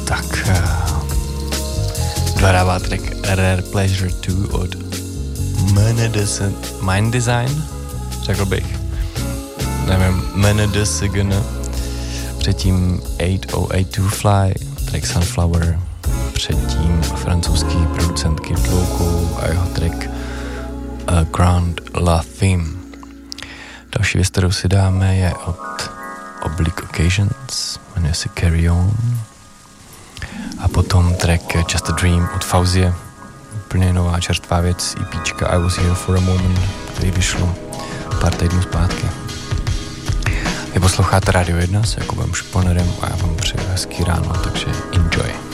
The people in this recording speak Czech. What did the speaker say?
Tak dohrává track Rare Pleasure 2 od Mind Design, řekl bych. Nevím, Menedesegn. Předtím 8082 Fly, track Sunflower. Předtím francouzský producent Kid Loco a jeho track Grand La Theme. Další věc, kterou si dáme, je od Oblique Occasions, jmenuje se Carry On. A potom track Just a Dream od Fauzie, úplně nová čerstvá věc, EPčka I Was Here for a Moment, který vyšlo pár týdnů zpátky. Vy posloucháte Radio 1 s Jakubem Šponerem a já vám přeju hezký ráno, takže enjoy.